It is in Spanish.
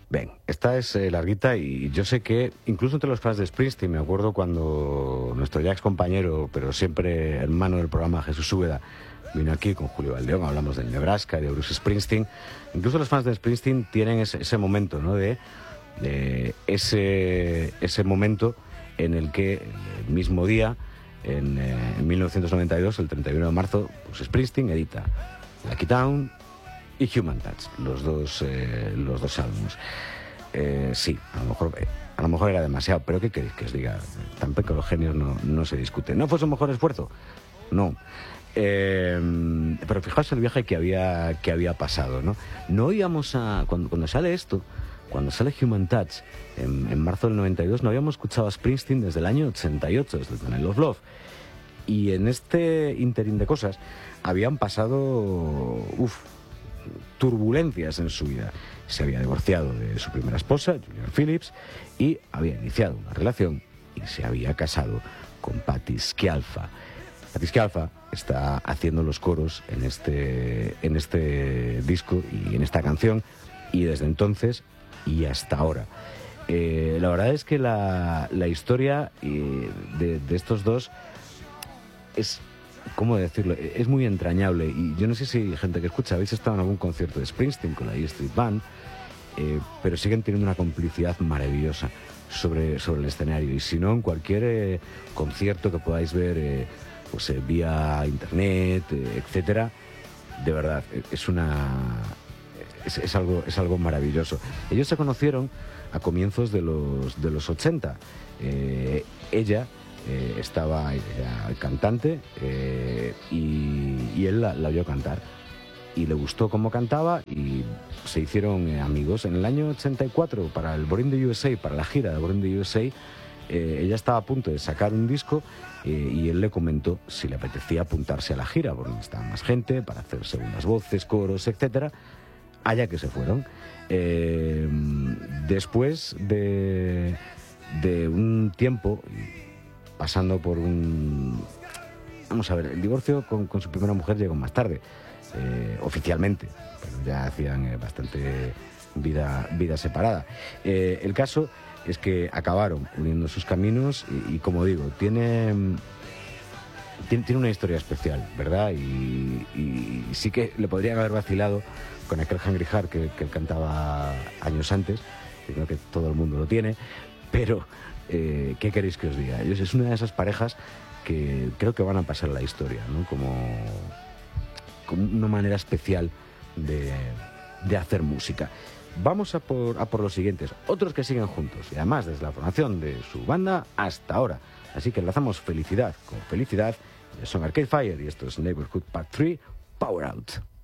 Ven, esta es larguita y yo sé que incluso entre los fans de Springsteen, me acuerdo cuando nuestro ya ex compañero, pero siempre hermano del programa, Jesús Úbeda, vino aquí con Julio Valdeón, hablamos del Nebraska y de Bruce Springsteen. Incluso los fans de Springsteen tienen ese momento, ¿no? de ese momento en el que el mismo día, en 1992, el 31 de marzo, pues Springsteen edita Lucky Town y Human Touch, los dos álbumes. Sí, a lo mejor era demasiado, pero ¿qué queréis que os diga? Tampoco los genios no se discuten. ¿No fue su mejor esfuerzo? No. Pero fijaos el viaje que había pasado, ¿no? No íbamos a... Cuando sale esto, cuando sale Human Touch, en marzo del 92, no habíamos escuchado a Springsteen desde el año 88, desde Tunnel of Love. Y en este interín de cosas habían pasado turbulencias en su vida. Se había divorciado de su primera esposa, Julian Phillips, y había iniciado una relación y se había casado con Patti Scialfa. Patti Scialfa está haciendo los coros en este disco y en esta canción, y desde entonces y hasta ahora. La verdad es que la historia de estos dos es, ¿cómo decirlo?, es muy entrañable. Y yo no sé si gente que escucha habéis estado en algún concierto de Springsteen con la E Street Band, pero siguen teniendo una complicidad maravillosa sobre el escenario. Y si no, en cualquier concierto que podáis ver pues vía internet, etcétera, de verdad es algo maravilloso. Ellos se conocieron a comienzos de los 80. Ella estaba cantante y él la vio cantar y le gustó cómo cantaba y se hicieron amigos. En el año 84, para el Born in the USA, para la gira de Born in the USA, ella estaba a punto de sacar un disco y él le comentó si le apetecía apuntarse a la gira porque necesitaba más gente para hacer segundas voces, coros, etcétera. Allá que se fueron. Después de un tiempo, pasando por vamos a ver, el divorcio con su primera mujer llegó más tarde, oficialmente, pero ya hacían bastante vida separada. El caso es que acabaron uniendo sus caminos y como digo, tiene una historia especial, ¿verdad? Y sí que le podrían haber vacilado con aquel Hungry Heart que él cantaba años antes. Yo creo que todo el mundo lo tiene, pero ¿qué queréis que os diga? Es una de esas parejas que creo que van a pasar a la historia, ¿no? Como una manera especial de hacer música. Vamos a por los siguientes, otros que siguen juntos, y además desde la formación de su banda hasta ahora. Así que enlazamos felicidad con felicidad. Son Arcade Fire y esto es Neighborhood Part 3, Power Out.